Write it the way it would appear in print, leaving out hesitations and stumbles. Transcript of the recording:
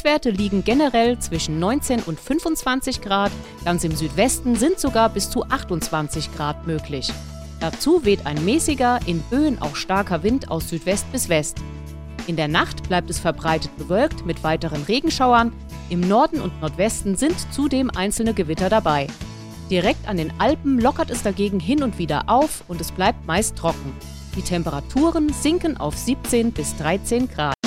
Höchstwerte liegen generell zwischen 19 und 25 Grad, ganz im Südwesten sind sogar bis zu 28 Grad möglich. Dazu weht ein mäßiger, in Böen auch starker Wind aus Südwest bis West. In der Nacht bleibt es verbreitet bewölkt mit weiteren Regenschauern. Im Norden und Nordwesten sind zudem einzelne Gewitter dabei. Direkt an den Alpen lockert es dagegen hin und wieder auf und es bleibt meist trocken. Die Temperaturen sinken auf 17 bis 13 Grad.